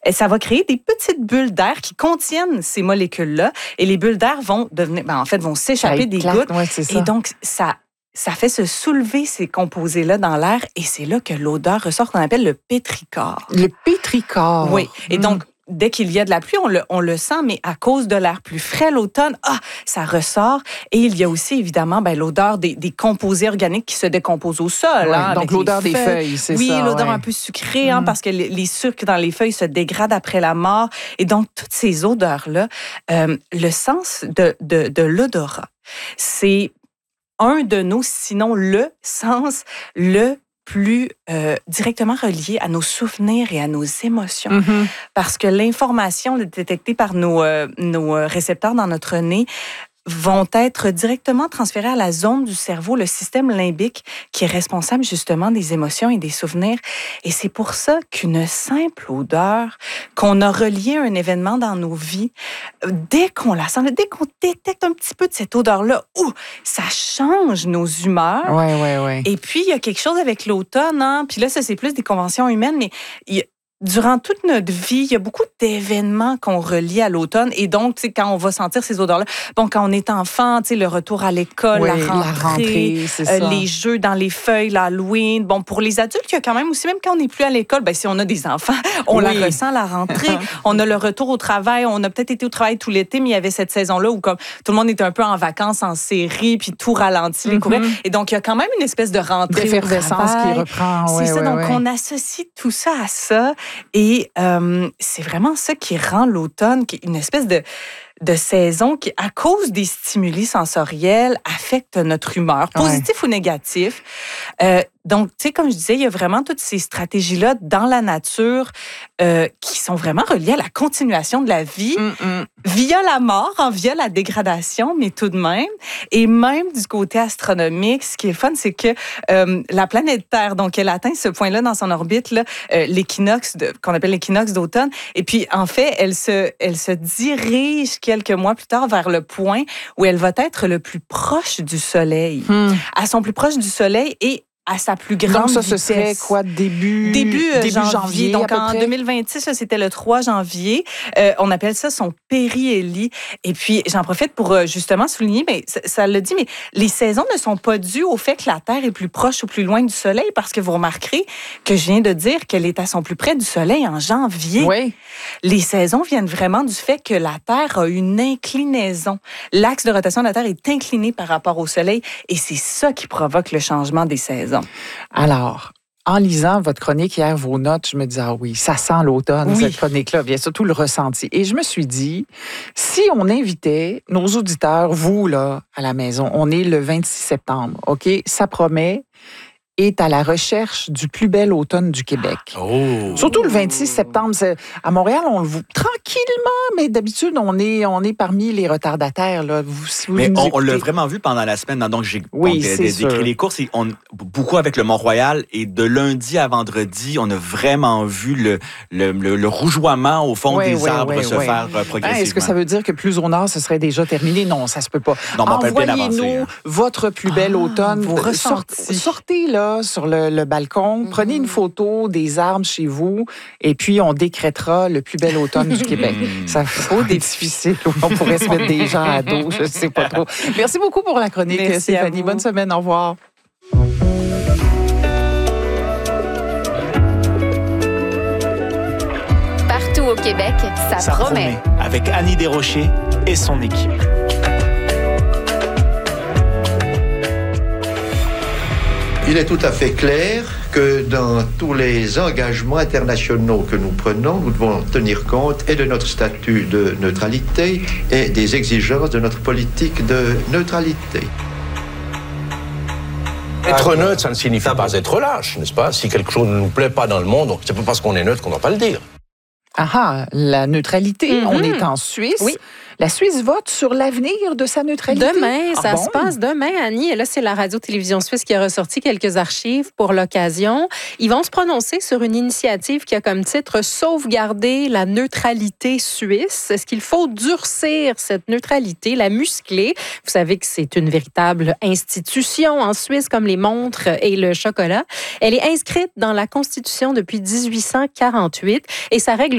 ça va créer des petites bulles d'air qui contiennent ces molécules-là. Et les bulles d'air vont vont s'échapper des gouttes. Ouais, c'est ça. Et donc, ça fait se soulever ces composés-là dans l'air. Et c'est là que l'odeur ressort, qu'on appelle le pétrichor. Le pétrichor. Oui. Et donc, dès qu'il y a de la pluie, on le sent, mais à cause de l'air plus frais l'automne, ça ressort. Et il y a aussi, évidemment, l'odeur des composés organiques qui se décomposent au sol. Ouais, donc, l'odeur des feuilles, c'est ça. Oui, l'odeur un peu sucrée, parce que les sucres dans les feuilles se dégradent après la mort. Et donc, toutes ces odeurs-là, le sens de l'odorat, c'est un de nos, sinon le sens le plus directement relié à nos souvenirs et à nos émotions. Parce que l'information détectée par nos récepteurs dans notre nez vont être directement transférés à la zone du cerveau, le système limbique, qui est responsable justement des émotions et des souvenirs. Et c'est pour ça qu'une simple odeur qu'on a reliée à un événement dans nos vies, dès qu'on la sent, dès qu'on détecte un petit peu de cette odeur-là, ça change nos humeurs. Ouais. Et puis, il y a quelque chose avec l'automne, puis là, ça, c'est plus des conventions humaines, mais durant toute notre vie, il y a beaucoup d'événements qu'on relie à l'automne. Et donc, quand on va sentir ces odeurs-là, quand on est enfant, le retour à l'école, la rentrée c'est ça. Les jeux dans les feuilles, l'Halloween. Bon, pour les adultes, il y a quand même aussi, même quand on n'est plus à l'école, si on a des enfants, on la ressent, la rentrée. On a le retour au travail. On a peut-être été au travail tout l'été, mais il y avait cette saison-là où comme tout le monde était un peu en vacances, en série, puis tout ralentit, les courriels. Et donc, il y a quand même une espèce de rentrée d'effervescence qui reprend. C'est ça. Donc, on associe tout ça à ça. Et c'est vraiment ça qui rend l'automne qui est une espèce de saison qui, à cause des stimuli sensoriels, affecte notre humeur, positif ou négatif. Donc, tu sais, comme je disais, il y a vraiment toutes ces stratégies-là dans la nature qui sont vraiment reliées à la continuation de la vie via la mort, via la dégradation, mais tout de même. Et même du côté astronomique, ce qui est fun, c'est que la planète Terre, donc elle atteint ce point-là dans son orbite, là, l'équinoxe, qu'on appelle l'équinoxe d'automne. Et puis, en fait, elle se dirige quelques mois plus tard vers le point où elle va être le plus proche du Soleil. À son plus proche du Soleil et à sa plus grande vitesse. Donc, ce serait quoi, début janvier? Donc, en 2026, c'était le 3 janvier. On appelle ça son périhélie. Et puis, j'en profite pour justement souligner, mais ça le dit, mais les saisons ne sont pas dues au fait que la Terre est plus proche ou plus loin du Soleil, parce que vous remarquerez que je viens de dire qu'elle est à son plus près du Soleil en janvier. Oui. Les saisons viennent vraiment du fait que la Terre a une inclinaison. L'axe de rotation de la Terre est incliné par rapport au Soleil, et c'est ça qui provoque le changement des saisons. Alors, en lisant votre chronique hier, vos notes, je me disais, ça sent l'automne, cette chronique-là, bien surtout le ressenti. Et je me suis dit, si on invitait nos auditeurs, vous, là, à la maison, on est le 26 septembre, OK? Ça promet, est à la recherche du plus bel automne du Québec. Surtout le 26 septembre. À Montréal, on le voit tranquillement, mais d'habitude, on est parmi les retardataires. Là. Mais on l'a vraiment vu pendant la semaine. Donc, j'ai décrit les courses. Beaucoup avec le Mont-Royal. Et de lundi à vendredi, on a vraiment vu le rougeoiement au fond des arbres se faire progressivement. Est-ce que ça veut dire que plus au nord, ce serait déjà terminé? Non, ça se peut pas. Non, envoyez-nous votre plus bel automne. Sortez là sur le balcon, prenez une photo des arbres chez vous et puis on décrétera le plus bel automne du Québec. Ça faut des difficiles. On pourrait se mettre des gens à dos, je ne sais pas trop. Merci beaucoup pour la chronique, Stéphanie. Bonne semaine, au revoir. Partout au Québec, ça promet. Avec Annie Desrochers et son équipe. Il est tout à fait clair que dans tous les engagements internationaux que nous prenons, nous devons tenir compte et de notre statut de neutralité et des exigences de notre politique de neutralité. Être neutre, ça ne signifie pas être lâche, n'est-ce pas? Si quelque chose ne nous plaît pas dans le monde, c'est pas parce qu'on est neutre qu'on ne doit pas le dire. La neutralité. On est en Suisse. Oui. La Suisse vote sur l'avenir de sa neutralité. Demain, ça se passe demain, Annie. Et là, c'est la Radio-Télévision Suisse qui a ressorti quelques archives pour l'occasion. Ils vont se prononcer sur une initiative qui a comme titre « Sauvegarder la neutralité suisse ». Est-ce qu'il faut durcir cette neutralité, la muscler? Vous savez que c'est une véritable institution en Suisse, comme les montres et le chocolat. Elle est inscrite dans la Constitution depuis 1848 et ça règle